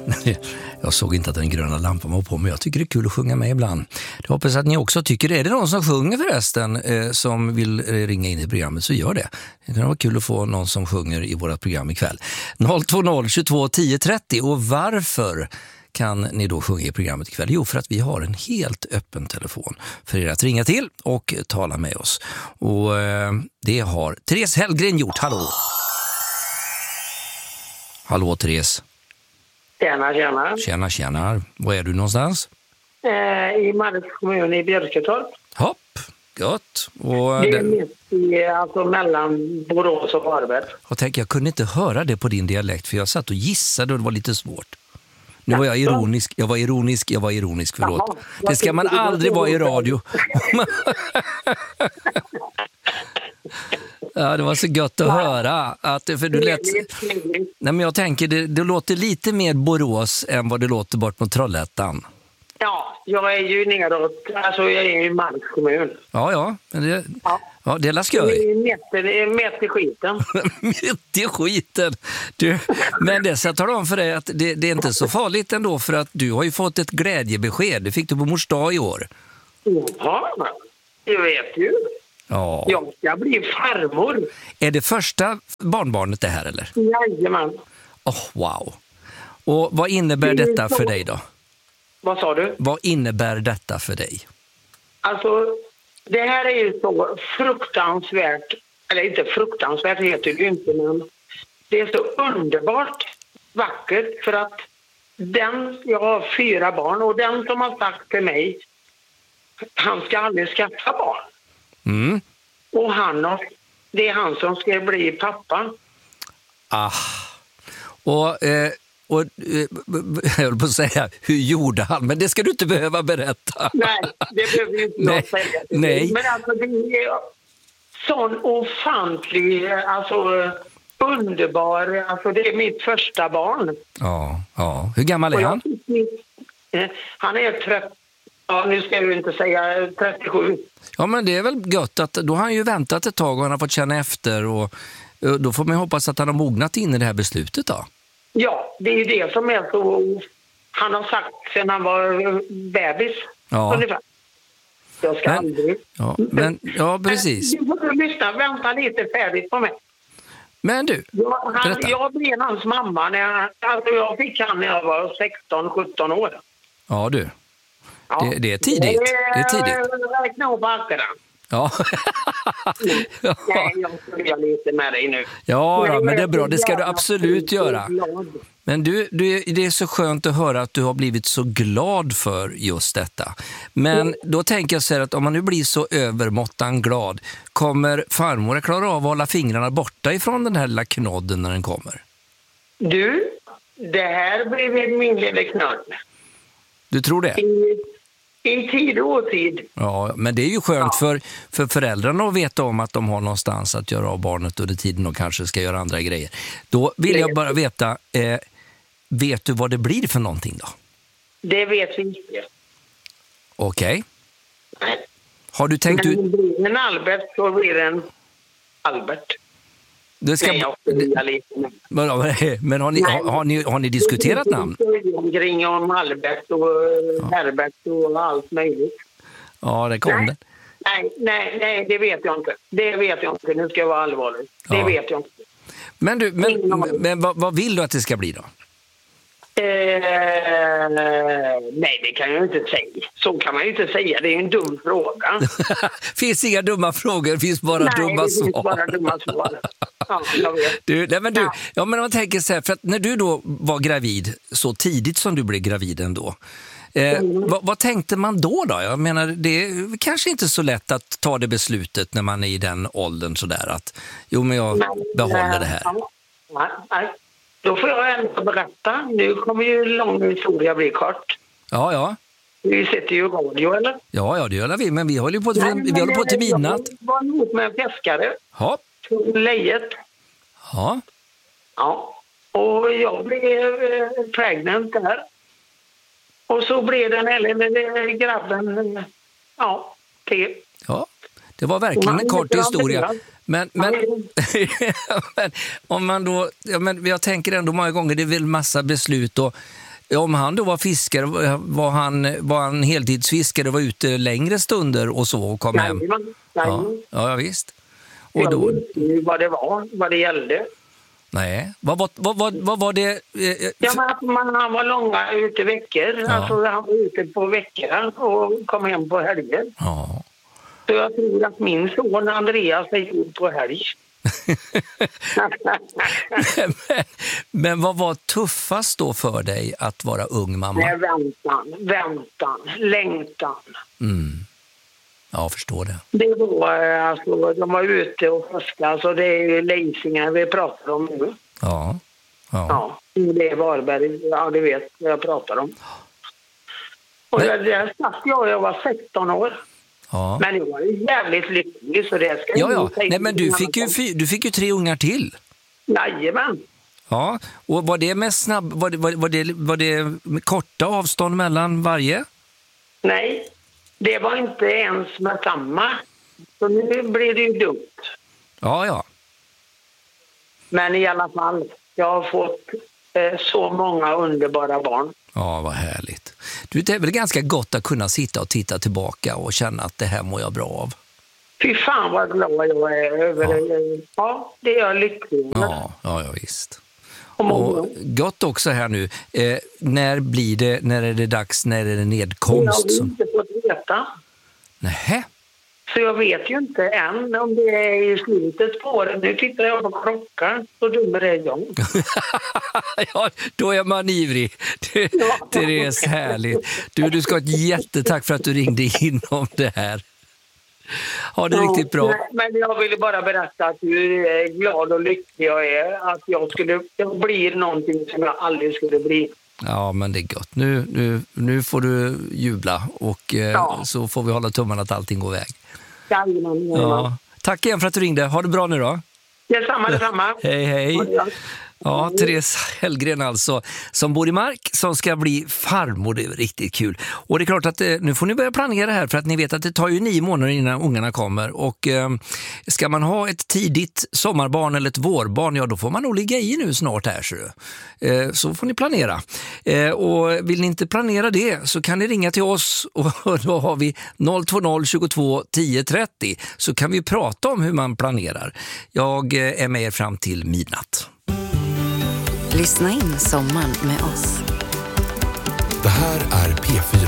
Jag såg inte att den gröna lampan var på, men jag tycker det är kul att sjunga med ibland. Jag hoppas att ni också tycker det. Är det någon som sjunger förresten som vill ringa in i programmet, så gör det. Det kan vara kul att få någon som sjunger i vårt program ikväll. 020 22 10 30. Och varför kan ni då sjunga i programmet ikväll? Jo, för att vi har en helt öppen telefon för er att ringa till och tala med oss. Och det har Therese Hellgren gjort. Hallå! Hallå, Therese. Tjena. Var är du någonstans? I Marks kommun i Björketorp. Hopp, gott. Och det är mitt alltså mellan Borås och Varberg. Jag kunde inte höra det på din dialekt, för jag satt och gissade och det var lite svårt. Nu var jag ironisk. Jag var ironisk, förlåt. Jaha, det ska man aldrig vara i radio. Ja, det var så gött att höra att för du lät. Nej, men jag tänker det låter lite mer Borås än vad det låter bort mot Trollhättan. Ja, jag är ju neråt, alltså jag är i Marks kommun. Ja, men det det är skoj. Det är mätt i skiten. Mätt i skiten. Du, men det så talar om för dig att det är inte så farligt ändå, för att du har ju fått ett glädjebesked. Det fick du på mors dag i år. Ja, jag vet ju. Ja. Jag ska bli farmor. Är det första barnbarnet det här, eller? Jajamän. Wow. Och vad innebär detta för dig då? Vad sa du? Vad innebär detta för dig? Alltså, det här är ju så fruktansvärt, eller inte fruktansvärt heter det inte, men det är så underbart vackert, för att jag har 4 barn, och den som har sagt till mig, han ska aldrig skaffa barn. Mm. Och det är han som ska bli pappa. Och jag höll på att säga, hur gjorde han? Men det ska du inte behöva berätta. Nej, det behöver inte jag säga. Nej. Men alltså det är sån ofantlig, alltså underbar, alltså det är mitt första barn. Ja. Hur gammal är han? Han är nu ska jag ju inte säga 37. Ja, men det är väl gött att då har han ju väntat ett tag och han har fått känna efter, och då får man hoppas att han har mognat in i det här beslutet då. Ja, det är ju det som är så, han har sagt sen han var bebis. Ja. Ungefär. Jag ska aldrig. Ja, precis. Du får lyssna, vänta lite färdigt på mig. Men du, jag blev hans mamma när jag fick han när jag var 16-17 år. Ja, du. Ja. Det är tidigt. Det är tidigt. Räkna upp akterna. Ja. Nej, jag skojar lite med dig nu. Ja, men det är bra. Det ska du absolut göra. Men du, det är så skönt att höra att du har blivit så glad för just detta. Men då tänker jag så här att om man nu blir så övermåttan glad, kommer farmor att klara av att hålla fingrarna borta ifrån den här lilla knodden när den kommer? Du, det här blir min lilla knodd. Du tror det? I tid och otid. Ja, men det är ju skönt för föräldrarna att veta om att de har någonstans att göra av barnet under tiden och kanske ska göra andra grejer. Då vill jag bara veta, vet du vad det blir för någonting då? Det vet vi inte. Okej. Nej. Har du tänkt ut... Men blir en Albert så blir det en Albert. Det ska... Men har ni diskuterat namn? Kring om Albert och Herbert och allt möjligt. Ja, det kom det. Nej, det vet jag inte. Det vet jag inte. Nu ska jag vara allvarlig. Det vet jag inte. Men du, men vad vill du att det ska bli då? Nej, det kan jag inte säga. Så kan man ju inte säga. Det är en dum fråga. Finns inga dumma frågor, finns bara dumma svar. Finns bara dumma svar. Ja, jag vet. Men man tänker så här, för att när du då var gravid så tidigt som du blev gravid ändå, vad tänkte man då? Jag menar, det är kanske inte så lätt att ta det beslutet när man är i den åldern sådär att men jag behåller det här. Nej. Då får jag ändå berätta. Nu kommer ju lång historia bli kort. Ja. Vi sitter ju i radio, eller? Ja, det gör vi. Men vi håller på till midnatt. Jag var ihop med en fiskare. Ja. Lejet. Ja. Ja. Och jag blev pregnant där. Och så blev den eller grabben till. Ja, det var verkligen en kort historia. Men om man då, jag tänker ändå många gånger, det är väl massa beslut och om han då var fiskare, var han heltidsfiskare och var ute längre stunder och så och kom hem? Ja, visst. Och jag då visste ju vad det gällde. Nej, vad var det? Han var långa ute veckor. Ja. Alltså han var ute på veckor och kom hem på helger. Ja. Så jag tror att min son Andreas är gjord på helg. men vad var tuffast då för dig att vara ung mamma? Nej, väntan, längtan. Ja, jag förstår det. Det var alltså, de var ute och fiskade, alltså det är ju Lejsingar vi pratar om nu. Ja. Ja, det är Varberg, ja det vet jag pratar om. Och där satt jag var 16 år. Ja. Men jag var ju jävligt lycklig så det ska Ja. Nej, men du fick ju 3 ungar till. Jajamän. Ja, och var det med var det med korta avstånd mellan varje? Nej, det var inte ens med samma. Så nu blir det ju dumt. Ja. Men i alla fall, jag har fått så många underbara barn. Ja, vad härligt. Det är väl ganska gott att kunna sitta och titta tillbaka och känna att det här mår jag bra av. Fy fan vad glad jag är över det. Ja, det är jag lycklig över. Ja, visst. Och gott också här nu. När är det dags, när är det nedkomst? Jag har inte fått veta. Nähä. Så jag vet ju inte än om det är i slutet på året. Nu tittar jag på klockan, så dum är jag. Ja, då är man ivrig. Therese, härligt. Du ska ha ett jättetack för att du ringde in om det här. Ha det riktigt bra. Men jag ville bara berätta att hur glad och lycklig jag är. Att jag blir någonting som jag aldrig skulle bli. Ja, men det är gott. Nu får du jubla och så får vi hålla tummarna att allting går iväg. Ja. Tack igen för att du ringde. Ha det bra nu då. Detsamma. Hej. Ja, Therese Hellgren alltså, som bor i Mark, som ska bli farmor. Det är riktigt kul. Och det är klart att nu får ni börja planera här, för att ni vet att det tar ju 9 månader innan ungarna kommer. Och ska man ha ett tidigt sommarbarn eller ett vårbarn, ja då får man nog ligga i nu snart här. Så får ni planera. Och vill ni inte planera det så kan ni ringa till oss, och då har vi 020 22 10 30. Så kan vi prata om hur man planerar. Jag är med er fram till midnatt. Lyssna in sommaren med oss. Det här är P4.